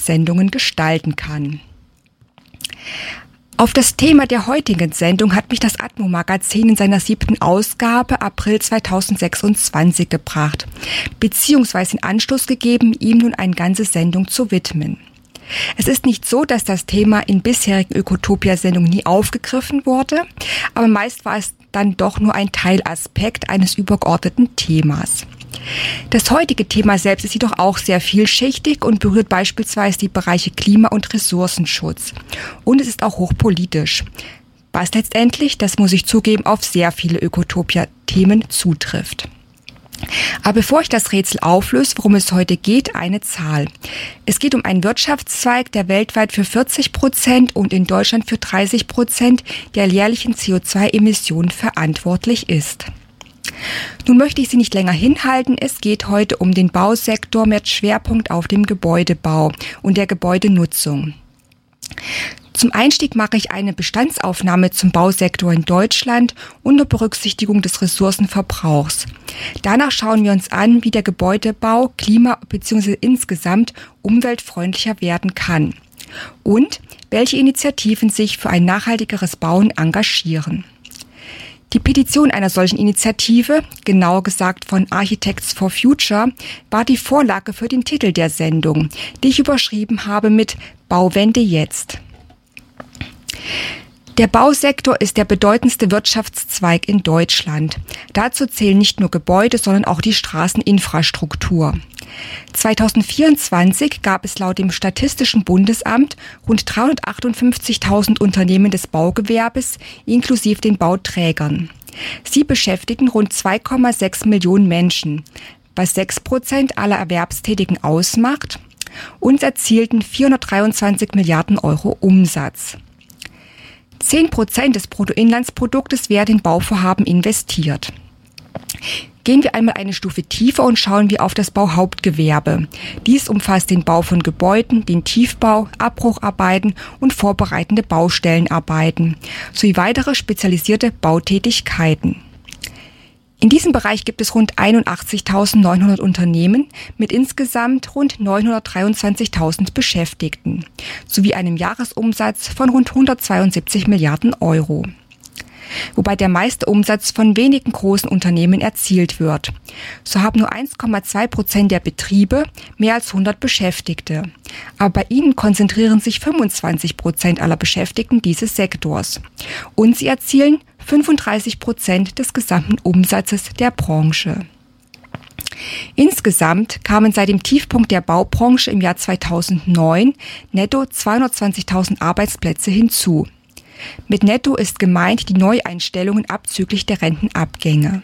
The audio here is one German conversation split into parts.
Sendungen gestalten kann. Auf das Thema der heutigen Sendung hat mich das Atmo-Magazin in seiner 7. Ausgabe April 2026 gebracht, beziehungsweise in Anstoß gegeben, ihm nun eine ganze Sendung zu widmen. Es ist nicht so, dass das Thema in bisherigen Ökotopia-Sendungen nie aufgegriffen wurde, aber meist war es dann doch nur ein Teilaspekt eines übergeordneten Themas. Das heutige Thema selbst ist jedoch auch sehr vielschichtig und berührt beispielsweise die Bereiche Klima- und Ressourcenschutz. Und es ist auch hochpolitisch, was letztendlich, das muss ich zugeben, auf sehr viele Ökotopia-Themen zutrifft. Aber bevor ich das Rätsel auflöse, worum es heute geht, eine Zahl. Es geht um einen Wirtschaftszweig, der weltweit für 40% und in Deutschland für 30% der jährlichen CO2-Emissionen verantwortlich ist. Nun möchte ich Sie nicht länger hinhalten. Es geht heute um den Bausektor mit Schwerpunkt auf dem Gebäudebau und der Gebäudenutzung. Zum Einstieg mache ich eine Bestandsaufnahme zum Bausektor in Deutschland unter Berücksichtigung des Ressourcenverbrauchs. Danach schauen wir uns an, wie der Gebäudebau klima- bzw. insgesamt umweltfreundlicher werden kann und welche Initiativen sich für ein nachhaltigeres Bauen engagieren. Die Petition einer solchen Initiative, genauer gesagt von Architects for Future, war die Vorlage für den Titel der Sendung, die ich überschrieben habe mit Bauwende jetzt. Der Bausektor ist der bedeutendste Wirtschaftszweig in Deutschland. Dazu zählen nicht nur Gebäude, sondern auch die Straßeninfrastruktur. 2024 gab es laut dem Statistischen Bundesamt rund 358.000 Unternehmen des Baugewerbes, inklusive den Bauträgern. Sie beschäftigen rund 2,6 Millionen Menschen, was 6% aller Erwerbstätigen ausmacht, und erzielten 423 Milliarden Euro Umsatz. 10% des Bruttoinlandsproduktes werden in Bauvorhaben investiert. Gehen wir einmal eine Stufe tiefer und schauen wir auf das Bauhauptgewerbe. Dies umfasst den Bau von Gebäuden, den Tiefbau, Abbrucharbeiten und vorbereitende Baustellenarbeiten sowie weitere spezialisierte Bautätigkeiten. In diesem Bereich gibt es rund 81.900 Unternehmen mit insgesamt rund 923.000 Beschäftigten sowie einem Jahresumsatz von rund 172 Milliarden Euro. Wobei der meiste Umsatz von wenigen großen Unternehmen erzielt wird. So haben nur 1,2% der Betriebe mehr als 100 Beschäftigte. Aber bei ihnen konzentrieren sich 25% aller Beschäftigten dieses Sektors. Und sie erzielen 35% des gesamten Umsatzes der Branche. Insgesamt kamen seit dem Tiefpunkt der Baubranche im Jahr 2009 netto 220.000 Arbeitsplätze hinzu. Mit netto ist gemeint die Neueinstellungen abzüglich der Rentenabgänge.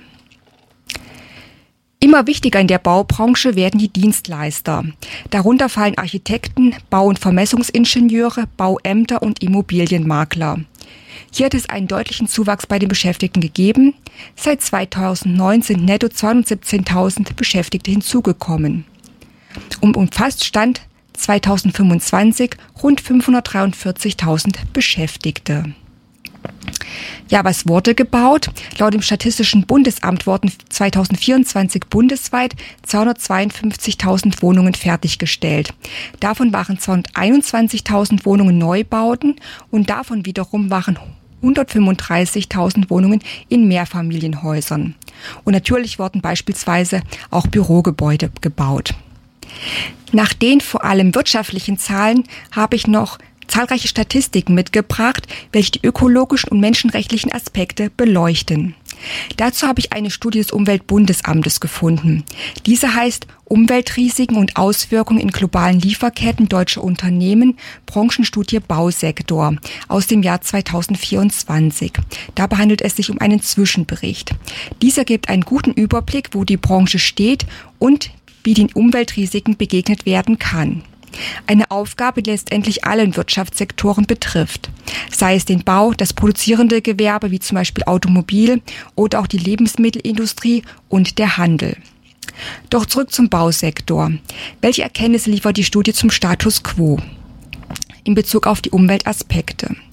Immer wichtiger in der Baubranche werden die Dienstleister. Darunter fallen Architekten, Bau- und Vermessungsingenieure, Bauämter und Immobilienmakler. Hier hat es einen deutlichen Zuwachs bei den Beschäftigten gegeben. Seit 2009 sind netto 217.000 Beschäftigte hinzugekommen. Und umfasst Stand 2025 rund 543.000 Beschäftigte. Ja, was wurde gebaut? Laut dem Statistischen Bundesamt wurden 2024 bundesweit 252.000 Wohnungen fertiggestellt. Davon waren 221.000 Wohnungen Neubauten und davon wiederum waren 135.000 Wohnungen in Mehrfamilienhäusern. Und natürlich wurden beispielsweise auch Bürogebäude gebaut. Nach den vor allem wirtschaftlichen Zahlen habe ich noch zahlreiche Statistiken mitgebracht, welche die ökologischen und menschenrechtlichen Aspekte beleuchten. Dazu habe ich eine Studie des Umweltbundesamtes gefunden. Diese heißt Umweltrisiken und Auswirkungen in globalen Lieferketten deutscher Unternehmen, Branchenstudie Bausektor aus dem Jahr 2024. Dabei handelt es sich um einen Zwischenbericht. Dieser gibt einen guten Überblick, wo die Branche steht und wie den Umweltrisiken begegnet werden kann. Eine Aufgabe, die letztendlich allen Wirtschaftssektoren betrifft, sei es den Bau, das produzierende Gewerbe wie zum Beispiel Automobil oder auch die Lebensmittelindustrie und der Handel. Doch zurück zum Bausektor. Welche Erkenntnisse liefert die Studie zum Status quo in Bezug auf die Umweltaspekte?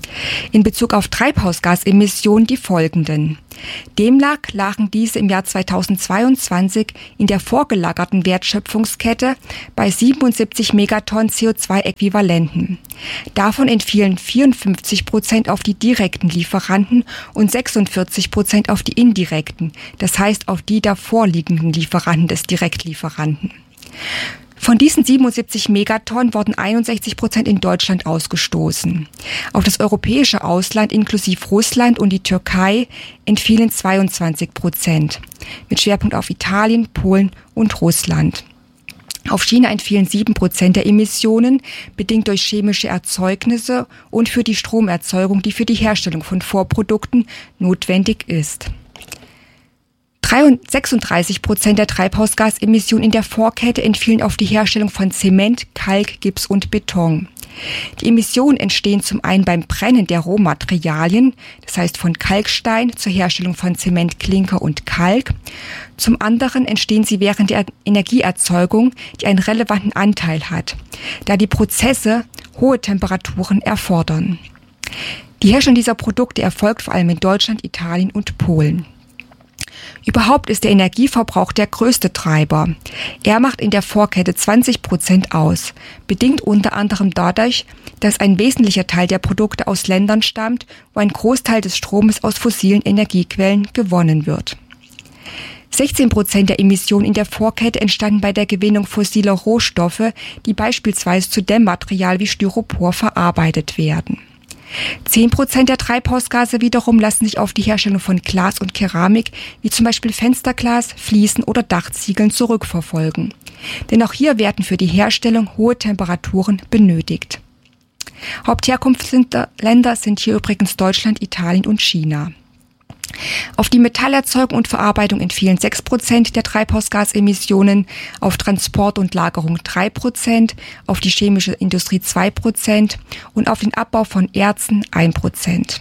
In Bezug auf Treibhausgasemissionen die folgenden. Demnach lagen diese im Jahr 2022 in der vorgelagerten Wertschöpfungskette bei 77 Megatonnen CO2-Äquivalenten. Davon entfielen 54% auf die direkten Lieferanten und 46% auf die indirekten, das heißt auf die davor liegenden Lieferanten des Direktlieferanten. Von diesen 77 Megatonnen wurden 61% in Deutschland ausgestoßen. Auf das europäische Ausland inklusive Russland und die Türkei entfielen 22%, mit Schwerpunkt auf Italien, Polen und Russland. Auf China entfielen 7% der Emissionen, bedingt durch chemische Erzeugnisse und für die Stromerzeugung, die für die Herstellung von Vorprodukten notwendig ist. 36% der Treibhausgasemissionen in der Vorkette entfielen auf die Herstellung von Zement, Kalk, Gips und Beton. Die Emissionen entstehen zum einen beim Brennen der Rohmaterialien, das heißt von Kalkstein zur Herstellung von Zement, Klinker und Kalk. Zum anderen entstehen sie während der Energieerzeugung, die einen relevanten Anteil hat, da die Prozesse hohe Temperaturen erfordern. Die Herstellung dieser Produkte erfolgt vor allem in Deutschland, Italien und Polen. Überhaupt ist der Energieverbrauch der größte Treiber. Er macht in der Vorkette 20% aus, bedingt unter anderem dadurch, dass ein wesentlicher Teil der Produkte aus Ländern stammt, wo ein Großteil des Stromes aus fossilen Energiequellen gewonnen wird. 16% der Emissionen in der Vorkette entstanden bei der Gewinnung fossiler Rohstoffe, die beispielsweise zu Dämmmaterial wie Styropor verarbeitet werden. 10% der Treibhausgase wiederum lassen sich auf die Herstellung von Glas und Keramik, wie zum Beispiel Fensterglas, Fliesen oder Dachziegeln zurückverfolgen. Denn auch hier werden für die Herstellung hohe Temperaturen benötigt. Hauptherkunftsländer sind hier übrigens Deutschland, Italien und China. Auf die Metallerzeugung und Verarbeitung entfielen 6% der Treibhausgasemissionen, auf Transport und Lagerung 3%, auf die chemische Industrie 2% und auf den Abbau von Erzen 1%.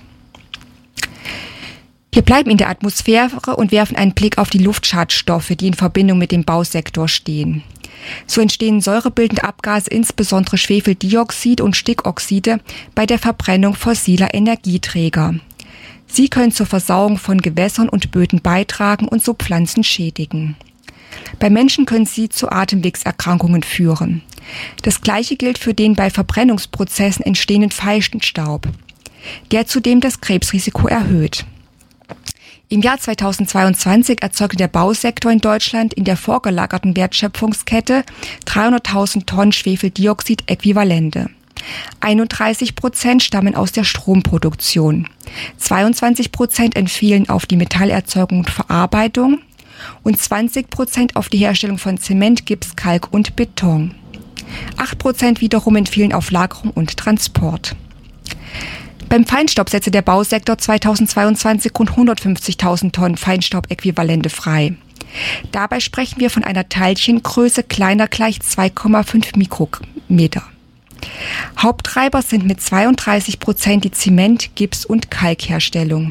Wir bleiben in der Atmosphäre und werfen einen Blick auf die Luftschadstoffe, die in Verbindung mit dem Bausektor stehen. So entstehen säurebildende Abgase, insbesondere Schwefeldioxid und Stickoxide, bei der Verbrennung fossiler Energieträger. Sie können zur Versauerung von Gewässern und Böden beitragen und so Pflanzen schädigen. Bei Menschen können sie zu Atemwegserkrankungen führen. Das Gleiche gilt für den bei Verbrennungsprozessen entstehenden Feinstaub, der zudem das Krebsrisiko erhöht. Im Jahr 2022 erzeugte der Bausektor in Deutschland in der vorgelagerten Wertschöpfungskette 300.000 Tonnen Schwefeldioxid-Äquivalente. 31% stammen aus der Stromproduktion, 22% entfielen auf die Metallerzeugung und Verarbeitung und 20% auf die Herstellung von Zement, Gips, Kalk und Beton. 8% wiederum entfielen auf Lagerung und Transport. Beim Feinstaub setzte der Bausektor 2022 rund 150.000 Tonnen Feinstaubäquivalente frei. Dabei sprechen wir von einer Teilchengröße kleiner gleich 2,5 Mikrometer. Haupttreiber sind mit 32% die Zement-, Gips- und Kalkherstellung.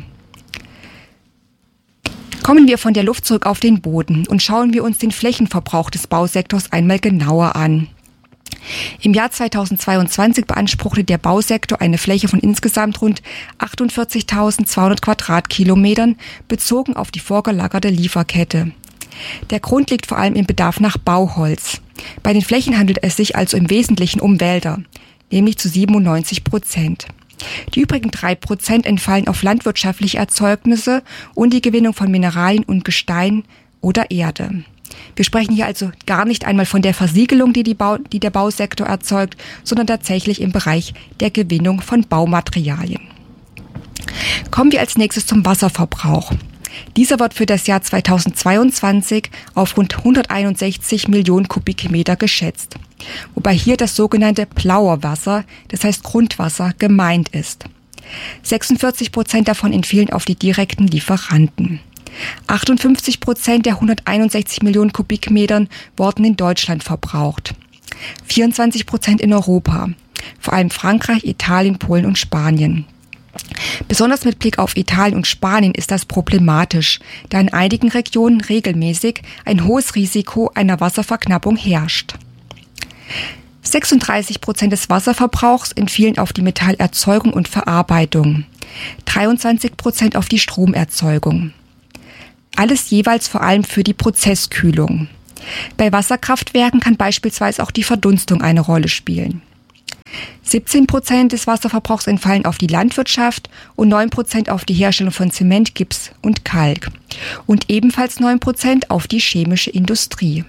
Kommen wir von der Luft zurück auf den Boden und schauen wir uns den Flächenverbrauch des Bausektors einmal genauer an. Im Jahr 2022 beanspruchte der Bausektor eine Fläche von insgesamt rund 48.200 Quadratkilometern, bezogen auf die vorgelagerte Lieferkette. Der Grund liegt vor allem im Bedarf nach Bauholz. Bei den Flächen handelt es sich also im Wesentlichen um Wälder, nämlich zu 97%. Die übrigen 3% entfallen auf landwirtschaftliche Erzeugnisse und die Gewinnung von Mineralien und Gestein oder Erde. Wir sprechen hier also gar nicht einmal von der Versiegelung, die der Bausektor erzeugt, sondern tatsächlich im Bereich der Gewinnung von Baumaterialien. Kommen wir als nächstes zum Wasserverbrauch. Dieser wird für das Jahr 2022 auf rund 161 Millionen Kubikmeter geschätzt, wobei hier das sogenannte blaue Wasser, das heißt Grundwasser, gemeint ist. 46% davon entfielen auf die direkten Lieferanten. 58% der 161 Millionen Kubikmetern wurden in Deutschland verbraucht. 24% in Europa, vor allem Frankreich, Italien, Polen und Spanien. Besonders mit Blick auf Italien und Spanien ist das problematisch, da in einigen Regionen regelmäßig ein hohes Risiko einer Wasserverknappung herrscht. 36% des Wasserverbrauchs entfielen auf die Metallerzeugung und Verarbeitung, 23% auf die Stromerzeugung. Alles jeweils vor allem für die Prozesskühlung. Bei Wasserkraftwerken kann beispielsweise auch die Verdunstung eine Rolle spielen. 17% des Wasserverbrauchs entfallen auf die Landwirtschaft und 9% auf die Herstellung von Zement, Gips und Kalk und ebenfalls 9% auf die chemische Industrie.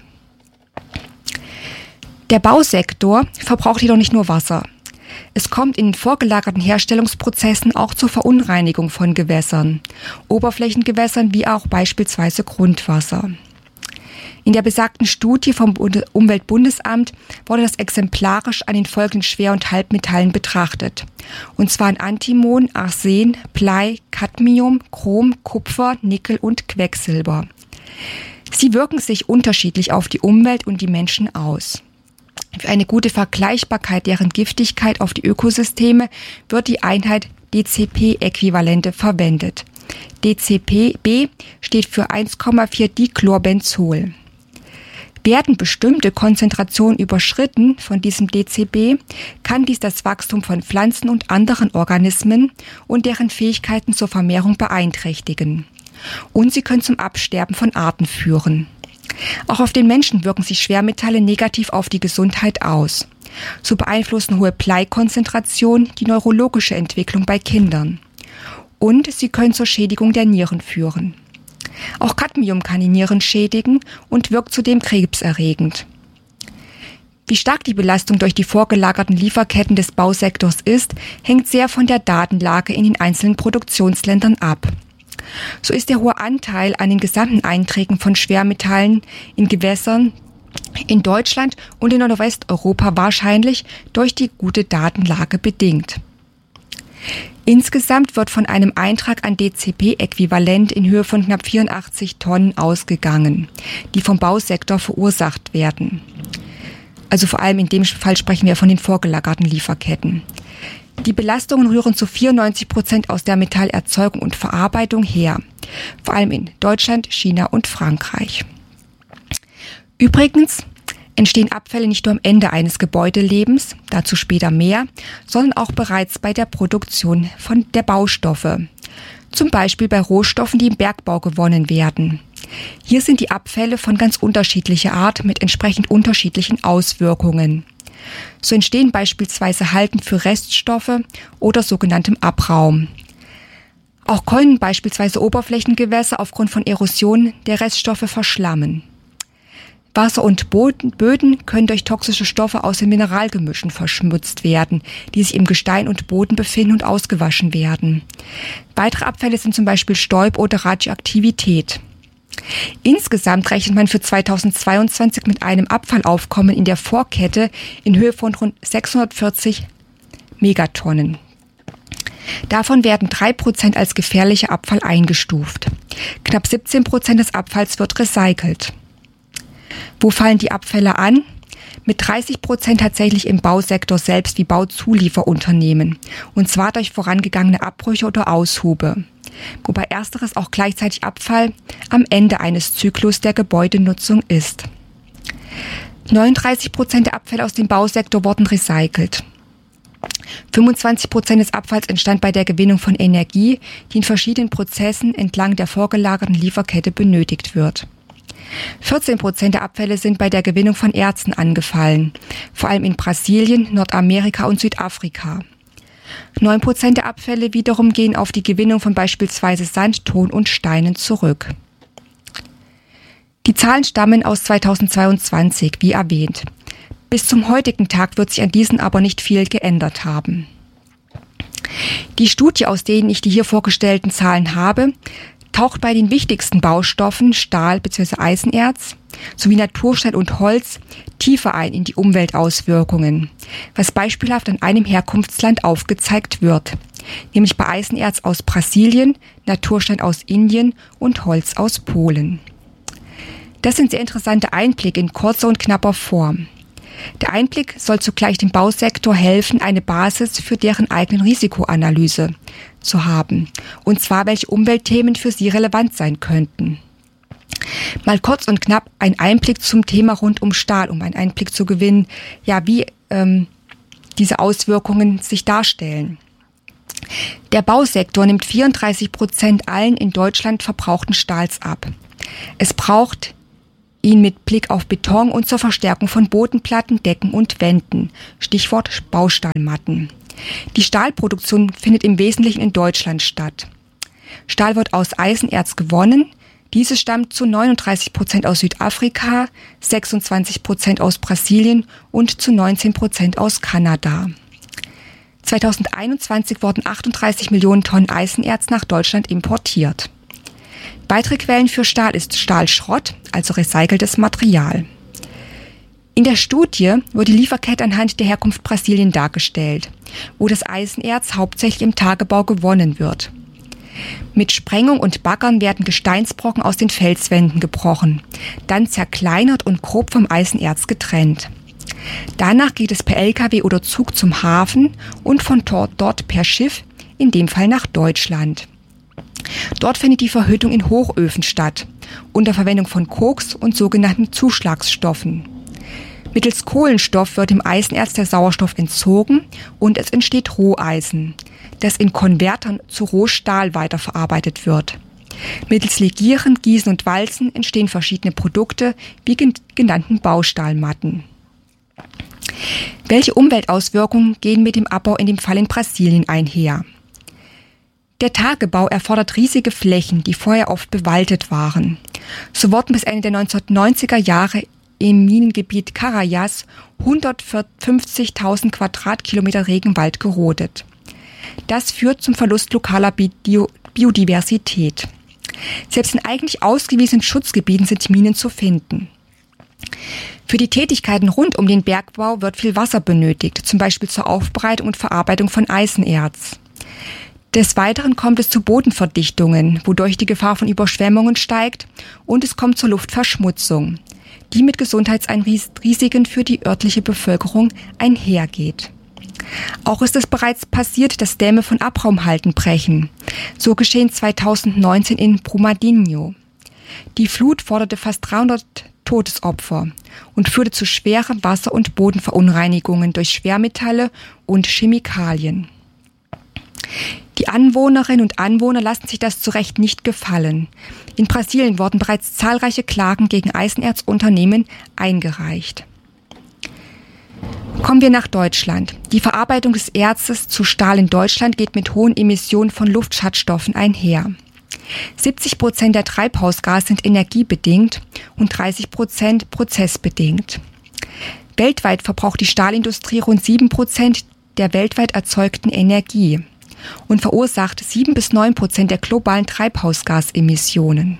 Der Bausektor verbraucht jedoch nicht nur Wasser. Es kommt in den vorgelagerten Herstellungsprozessen auch zur Verunreinigung von Gewässern, Oberflächengewässern wie auch beispielsweise Grundwasser. In der besagten Studie vom Umweltbundesamt wurde das exemplarisch an den folgenden Schwer- und Halbmetallen betrachtet. Und zwar an Antimon, Arsen, Blei, Cadmium, Chrom, Kupfer, Nickel und Quecksilber. Sie wirken sich unterschiedlich auf die Umwelt und die Menschen aus. Für eine gute Vergleichbarkeit deren Giftigkeit auf die Ökosysteme wird die Einheit DCP-Äquivalente verwendet. DCP-B steht für 1,4 Dichlorbenzol. Werden bestimmte Konzentrationen überschritten von diesem DCB, kann dies das Wachstum von Pflanzen und anderen Organismen und deren Fähigkeiten zur Vermehrung beeinträchtigen. Und sie können zum Absterben von Arten führen. Auch auf den Menschen wirken sich Schwermetalle negativ auf die Gesundheit aus. So beeinflussen hohe Bleikonzentrationen die neurologische Entwicklung bei Kindern. Und sie können zur Schädigung der Nieren führen. Auch Cadmium kann die Nieren schädigen und wirkt zudem krebserregend. Wie stark die Belastung durch die vorgelagerten Lieferketten des Bausektors ist, hängt sehr von der Datenlage in den einzelnen Produktionsländern ab. So ist der hohe Anteil an den gesamten Einträgen von Schwermetallen in Gewässern in Deutschland und in Nordwesteuropa wahrscheinlich durch die gute Datenlage bedingt. Insgesamt wird von einem Eintrag an DCP-Äquivalent in Höhe von knapp 84 Tonnen ausgegangen, die vom Bausektor verursacht werden. Also vor allem in dem Fall sprechen wir von den vorgelagerten Lieferketten. Die Belastungen rühren zu 94% aus der Metallerzeugung und Verarbeitung her, vor allem in Deutschland, China und Frankreich. Übrigens entstehen Abfälle nicht nur am Ende eines Gebäudelebens, dazu später mehr, sondern auch bereits bei der Produktion der Baustoffe. Zum Beispiel bei Rohstoffen, die im Bergbau gewonnen werden. Hier sind die Abfälle von ganz unterschiedlicher Art mit entsprechend unterschiedlichen Auswirkungen. So entstehen beispielsweise Halden für Reststoffe oder sogenanntem Abraum. Auch können beispielsweise Oberflächengewässer aufgrund von Erosion der Reststoffe verschlammen. Wasser und Böden können durch toxische Stoffe aus den Mineralgemischen verschmutzt werden, die sich im Gestein und Boden befinden und ausgewaschen werden. Weitere Abfälle sind zum Beispiel Staub oder Radioaktivität. Insgesamt rechnet man für 2022 mit einem Abfallaufkommen in der Vorkette in Höhe von rund 640 Megatonnen. Davon werden 3% als gefährlicher Abfall eingestuft. Knapp 17% des Abfalls wird recycelt. Wo fallen die Abfälle an? Mit 30% tatsächlich im Bausektor selbst wie Bauzulieferunternehmen, und zwar durch vorangegangene Abbrüche oder Aushube. Wobei ersteres auch gleichzeitig Abfall am Ende eines Zyklus der Gebäudenutzung ist. 39% der Abfälle aus dem Bausektor wurden recycelt. 25% des Abfalls entstand bei der Gewinnung von Energie, die in verschiedenen Prozessen entlang der vorgelagerten Lieferkette benötigt wird. 14% der Abfälle sind bei der Gewinnung von Erzen angefallen, vor allem in Brasilien, Nordamerika und Südafrika. 9% der Abfälle wiederum gehen auf die Gewinnung von beispielsweise Sand, Ton und Steinen zurück. Die Zahlen stammen aus 2022, wie erwähnt. Bis zum heutigen Tag wird sich an diesen aber nicht viel geändert haben. Die Studie, aus denen ich die hier vorgestellten Zahlen habe, taucht bei den wichtigsten Baustoffen Stahl bzw. Eisenerz sowie Naturstein und Holz tiefer ein in die Umweltauswirkungen, was beispielhaft an einem Herkunftsland aufgezeigt wird, nämlich bei Eisenerz aus Brasilien, Naturstein aus Indien und Holz aus Polen. Das sind sehr interessante Einblicke in kurzer und knapper Form. Der Einblick soll zugleich dem Bausektor helfen, eine Basis für deren eigenen Risikoanalyse zu haben, und zwar welche Umweltthemen für sie relevant sein könnten. Mal kurz und knapp ein Einblick zum Thema rund um Stahl, um einen Einblick zu gewinnen, ja, wie diese Auswirkungen sich darstellen. Der Bausektor nimmt 34% allen in Deutschland verbrauchten Stahls ab. Es braucht ihn mit Blick auf Beton und zur Verstärkung von Bodenplatten, Decken und Wänden. Stichwort Baustahlmatten. Die Stahlproduktion findet im Wesentlichen in Deutschland statt. Stahl wird aus Eisenerz gewonnen. Dieses stammt zu 39% aus Südafrika, 26% aus Brasilien und zu 19% aus Kanada. 2021 wurden 38 Millionen Tonnen Eisenerz nach Deutschland importiert. Weitere Quellen für Stahl ist Stahlschrott, also recyceltes Material. In der Studie wird die Lieferkette anhand der Herkunft Brasilien dargestellt, wo das Eisenerz hauptsächlich im Tagebau gewonnen wird. Mit Sprengung und Baggern werden Gesteinsbrocken aus den Felswänden gebrochen, dann zerkleinert und grob vom Eisenerz getrennt. Danach geht es per LKW oder Zug zum Hafen und von dort per Schiff, in dem Fall nach Deutschland. Dort findet die Verhüttung in Hochöfen statt, unter Verwendung von Koks und sogenannten Zuschlagsstoffen. Mittels Kohlenstoff wird dem Eisenerz der Sauerstoff entzogen und es entsteht Roheisen, das in Konvertern zu Rohstahl weiterverarbeitet wird. Mittels Legieren, Gießen und Walzen entstehen verschiedene Produkte wie genannten Baustahlmatten. Welche Umweltauswirkungen gehen mit dem Abbau in dem Fall in Brasilien einher? Der Tagebau erfordert riesige Flächen, die vorher oft bewaldet waren. So wurden bis Ende der 1990er Jahre im Minengebiet Carajás 150.000 Quadratkilometer Regenwald gerodet. Das führt zum Verlust lokaler Biodiversität. Selbst in eigentlich ausgewiesenen Schutzgebieten sind Minen zu finden. Für die Tätigkeiten rund um den Bergbau wird viel Wasser benötigt, zum Beispiel zur Aufbereitung und Verarbeitung von Eisenerz. Des Weiteren kommt es zu Bodenverdichtungen, wodurch die Gefahr von Überschwemmungen steigt, und es kommt zur Luftverschmutzung, die mit Gesundheitsrisiken für die örtliche Bevölkerung einhergeht. Auch ist es bereits passiert, dass Dämme von Abraumhalden brechen. So geschehen 2019 in Brumadinho. Die Flut forderte fast 300 Todesopfer und führte zu schweren Wasser- und Bodenverunreinigungen durch Schwermetalle und Chemikalien. Die Anwohnerinnen und Anwohner lassen sich das zu Recht nicht gefallen. In Brasilien wurden bereits zahlreiche Klagen gegen Eisenerzunternehmen eingereicht. Kommen wir nach Deutschland. Die Verarbeitung des Erzes zu Stahl in Deutschland geht mit hohen Emissionen von Luftschadstoffen einher. 70% der Treibhausgase sind energiebedingt und 30% prozessbedingt. Weltweit verbraucht die Stahlindustrie rund 7% der weltweit erzeugten Energie und verursacht 7-9% der globalen Treibhausgasemissionen.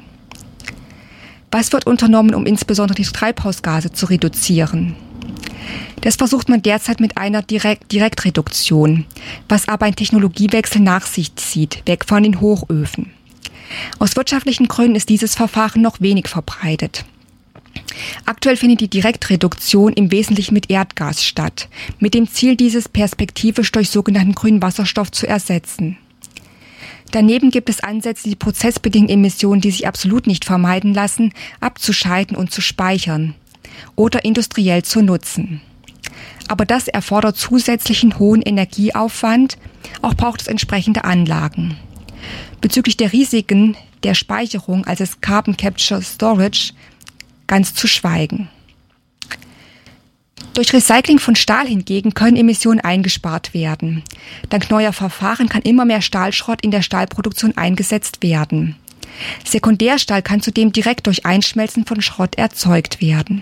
Was wird unternommen, um insbesondere die Treibhausgase zu reduzieren? Das versucht man derzeit mit einer Direktreduktion, was aber ein Technologiewechsel nach sich zieht, weg von den Hochöfen. Aus wirtschaftlichen Gründen ist dieses Verfahren noch wenig verbreitet. Aktuell findet die Direktreduktion im Wesentlichen mit Erdgas statt, mit dem Ziel, dieses perspektivisch durch sogenannten grünen Wasserstoff zu ersetzen. Daneben gibt es Ansätze, die prozessbedingten Emissionen, die sich absolut nicht vermeiden lassen, abzuscheiden und zu speichern oder industriell zu nutzen. Aber das erfordert zusätzlichen hohen Energieaufwand, auch braucht es entsprechende Anlagen. Bezüglich der Risiken der Speicherung, also des Carbon Capture Storage, ganz zu schweigen. Durch Recycling von Stahl hingegen können Emissionen eingespart werden. Dank neuer Verfahren kann immer mehr Stahlschrott in der Stahlproduktion eingesetzt werden. Sekundärstahl kann zudem direkt durch Einschmelzen von Schrott erzeugt werden.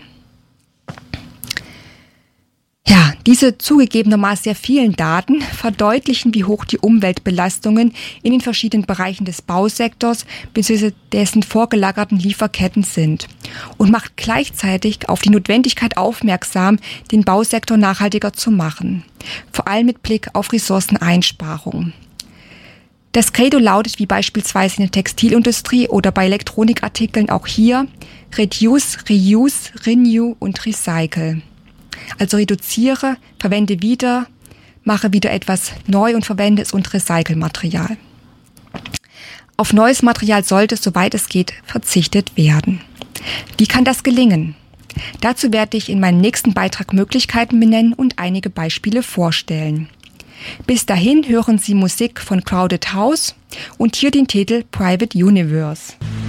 Ja, diese zugegebenermaßen sehr vielen Daten verdeutlichen, wie hoch die Umweltbelastungen in den verschiedenen Bereichen des Bausektors bzw. dessen vorgelagerten Lieferketten sind und macht gleichzeitig auf die Notwendigkeit aufmerksam, den Bausektor nachhaltiger zu machen, vor allem mit Blick auf Ressourceneinsparung. Das Credo lautet, wie beispielsweise in der Textilindustrie oder bei Elektronikartikeln auch hier, Reduce, Reuse, Renew und Recycle. Also reduziere, verwende wieder, mache wieder etwas neu und verwende es und recycle Material. Auf neues Material sollte, soweit es geht, verzichtet werden. Wie kann das gelingen? Dazu werde ich in meinem nächsten Beitrag Möglichkeiten benennen und einige Beispiele vorstellen. Bis dahin hören Sie Musik von Crowded House und hier den Titel Private Universe.